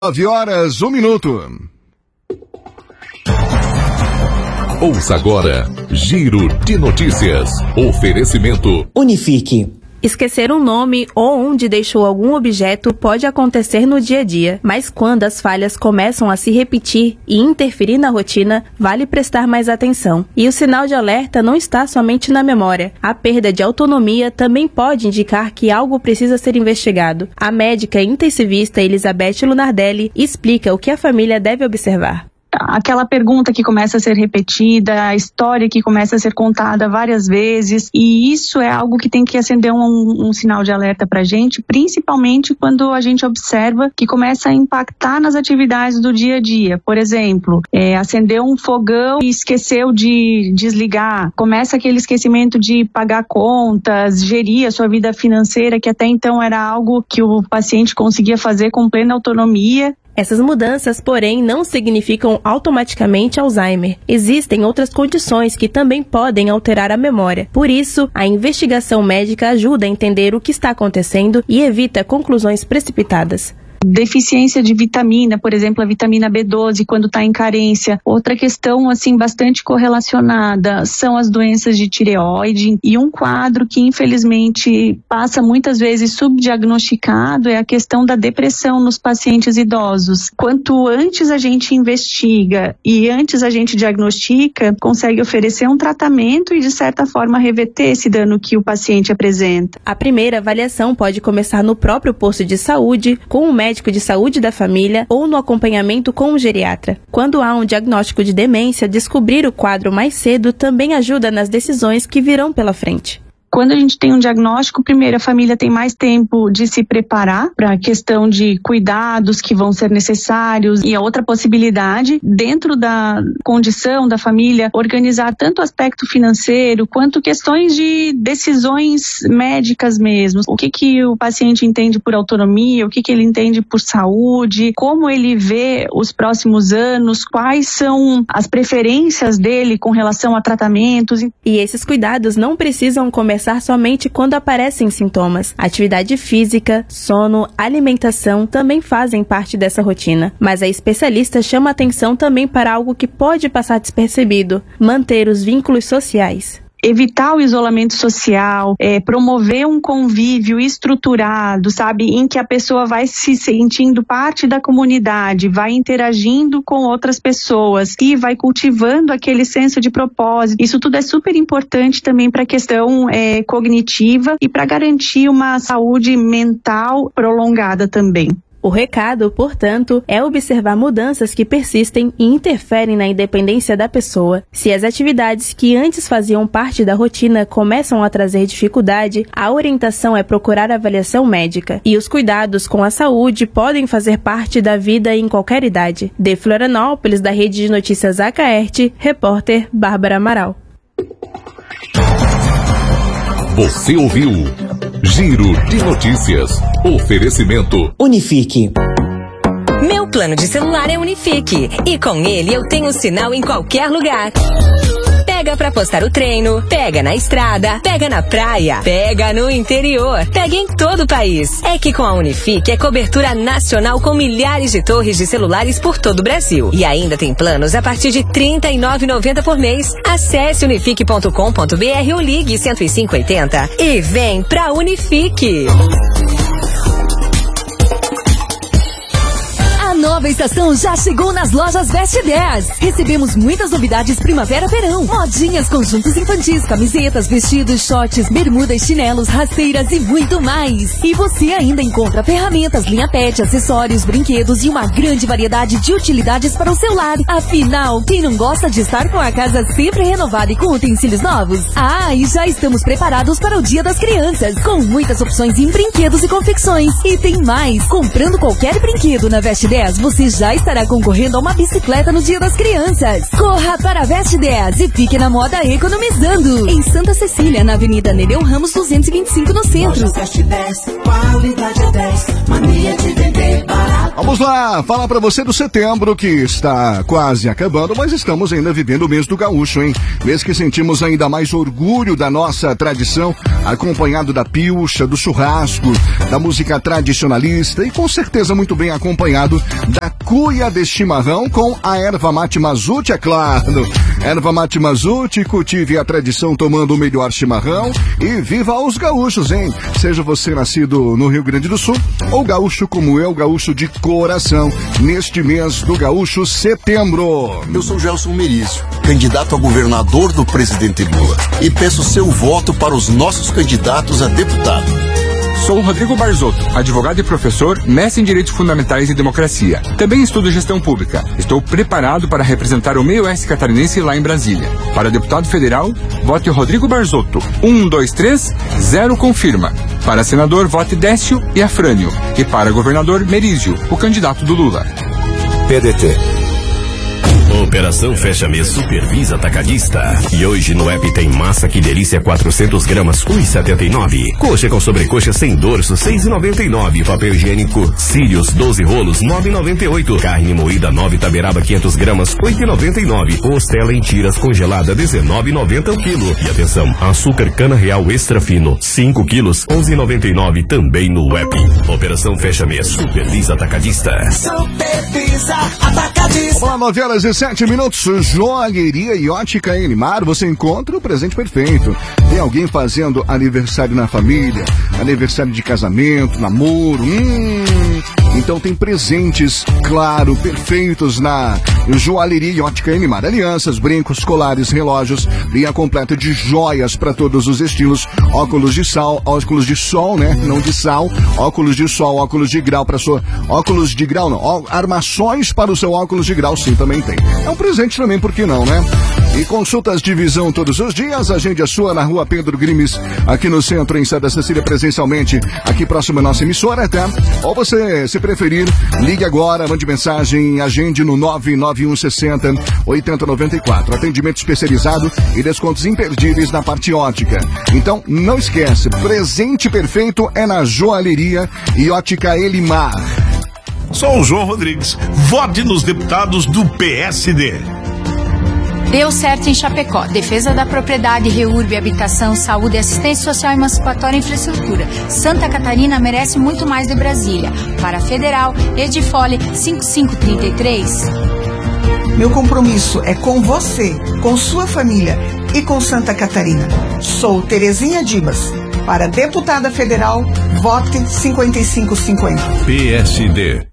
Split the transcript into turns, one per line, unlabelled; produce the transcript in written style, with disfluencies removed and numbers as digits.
9h01.
Ouça agora Giro de Notícias. Oferecimento
Unifique.
Esquecer um nome ou onde deixou algum objeto pode acontecer no dia a dia, mas quando as falhas começam a se repetir e interferir na rotina, vale prestar mais atenção. E o sinal de alerta não está somente na memória. A perda de autonomia também pode indicar que algo precisa ser investigado. A médica intensivista Elizabeth Lunardelli explica o que a família deve observar.
Aquela pergunta que começa a ser repetida, a história que começa a ser contada várias vezes, e isso é algo que tem que acender um sinal de alerta pra gente, principalmente quando a gente observa que começa a impactar nas atividades do dia a dia. Por exemplo, acendeu um fogão e esqueceu de desligar, começa aquele esquecimento de pagar contas, gerir a sua vida financeira, que até então era algo que o paciente conseguia fazer com plena autonomia.
Essas mudanças, porém, não significam automaticamente Alzheimer. Existem outras condições que também podem alterar a memória. Por isso, a investigação médica ajuda a entender o que está acontecendo e evita conclusões precipitadas.
Deficiência de vitamina, por exemplo, a vitamina B12 quando está em carência. Outra questão assim bastante correlacionada são as doenças de tireoide, e um quadro que infelizmente passa muitas vezes subdiagnosticado é a questão da depressão nos pacientes idosos. Quanto antes a gente investiga e antes a gente diagnostica, consegue oferecer um tratamento e de certa forma reverter esse dano que o paciente apresenta.
A primeira avaliação pode começar no próprio posto de saúde, com o médico de saúde da família ou no acompanhamento com o geriatra. Quando há um diagnóstico de demência, descobrir o quadro mais cedo também ajuda nas decisões que virão pela frente.
Quando a gente tem um diagnóstico, primeiro a família tem mais tempo de se preparar para a questão de cuidados que vão ser necessários, e a outra possibilidade, dentro da condição da família, organizar tanto o aspecto financeiro quanto questões de decisões médicas mesmo. O que o paciente entende por autonomia, o que ele entende por saúde, como ele vê os próximos anos, quais são as preferências dele com relação a tratamentos.
E esses cuidados não precisam começar somente quando aparecem sintomas. Atividade física, sono, alimentação também fazem parte dessa rotina. Mas a especialista chama atenção também para algo que pode passar despercebido: manter os vínculos sociais.
Evitar o isolamento social, promover um convívio estruturado, sabe, em que a pessoa vai se sentindo parte da comunidade, vai interagindo com outras pessoas e vai cultivando aquele senso de propósito. Isso tudo é super importante também para a questão cognitiva e para garantir uma saúde mental prolongada também.
O recado, portanto, é observar mudanças que persistem e interferem na independência da pessoa. Se as atividades que antes faziam parte da rotina começam a trazer dificuldade, a orientação é procurar avaliação médica. E os cuidados com a saúde podem fazer parte da vida em qualquer idade. De Florianópolis, da Rede de Notícias Acaerte, repórter Bárbara Amaral.
Você ouviu Giro de Notícias. Oferecimento
Unifique.
Meu plano de celular é Unifique e com ele eu tenho sinal em qualquer lugar. Pega pra postar o treino, pega na estrada, pega na praia, pega no interior, pega em todo o país. É que com a Unifique é cobertura nacional com milhares de torres de celulares por todo o Brasil. E ainda tem planos a partir de R$ 39,90 por mês. Acesse unifique.com.br ou ligue 10580 e vem pra Unifique.
A nova estação já chegou nas lojas Veste 10. Recebemos muitas novidades primavera-verão. Modinhas, conjuntos infantis, camisetas, vestidos, shorts, bermudas, chinelos, rasteiras e muito mais. E você ainda encontra ferramentas, linha pet, acessórios, brinquedos e uma grande variedade de utilidades para o celular. Afinal, quem não gosta de estar com a casa sempre renovada e com utensílios novos? Ah, e já estamos preparados para o Dia das Crianças, com muitas opções em brinquedos e confecções. E tem mais! Comprando qualquer brinquedo na Veste 10, você já estará concorrendo a uma bicicleta no Dia das Crianças. Corra para a Veste 10 e fique na moda economizando. Em Santa Cecília, na Avenida Nereu Ramos 225, no centro.
Veste 10, qualidade é 10, mania de vender barato.
Vamos lá, falar pra você do setembro, que está quase acabando, mas estamos ainda vivendo o mês do gaúcho, hein? Mês que sentimos ainda mais orgulho da nossa tradição, acompanhado da pilcha, do churrasco, da música tradicionalista e com certeza muito bem acompanhado da cuia de chimarrão com a erva mate Mazute, é claro. Erva mate Mazute, cultive a tradição tomando o melhor chimarrão e viva os gaúchos, hein? Seja você nascido no Rio Grande do Sul ou gaúcho como eu, gaúcho de coração, neste mês do gaúcho setembro.
Eu sou Gelson Merizio, candidato a governador do presidente Lula, e peço seu voto para os nossos candidatos a deputado.
Sou Rodrigo Barzotto, advogado e professor, mestre em Direitos Fundamentais e Democracia. Também estudo Gestão Pública. Estou preparado para representar o meio oeste catarinense lá em Brasília. Para deputado federal, vote Rodrigo Barzotto. 1, 2, 3, 0 confirma. Para senador, vote Décio e Afrânio. E para governador, Merizio, o candidato do Lula.
PDT. Operação Fecha Mês Supervisa Atacadista. E hoje no app tem massa que delícia 400 gramas, 1,79. Coxa com sobrecoxa sem dorso, 6,99. Papel higiênico Sirius, 12 rolos, 9,98. Carne moída 9 taberaba 500 gramas, 8,99. Costela em tiras congelada, 19,90 o quilo. E atenção, açúcar cana real extra fino, 5 quilos, 11,99 também no app. Operação Fecha Mês Supervisa Atacadista.
Supervisa Atacadista. Olá, 9h07, joalheria e ótica Elimar, você encontra o presente perfeito. Tem alguém fazendo aniversário na família, aniversário de casamento, namoro, então tem presentes, claro, perfeitos na joalheria e ótica Elimar. Alianças, brincos, colares, relógios, linha completa de joias para todos os estilos, óculos de sol, né? Não de sal, óculos de sol, óculos de grau para sua, óculos de grau não, armações para o seu óculos de grau, sim, também tem. É um presente também, por que não, né? E consultas de visão todos os dias, agende a sua na rua Pedro Grimes, aqui no centro, em Santa Cecília, presencialmente, aqui próximo à nossa emissora, tá? Ou você, se preferir, ligue agora, mande mensagem, agende no 99160-8094. Atendimento especializado e descontos imperdíveis na parte ótica. Então, não esquece, presente perfeito é na joalheria e ótica Elimar.
Sou o João Rodrigues, vote nos deputados do PSD.
Deu certo em Chapecó. Defesa da propriedade, reúrbe, habitação, saúde, assistência social, emancipatória e infraestrutura. Santa Catarina merece muito mais de Brasília. Para Federal, Edifole 5533.
Meu compromisso é com você, com sua família e com Santa Catarina. Sou Terezinha Dibas. Para deputada federal, vote 5550.
PSD.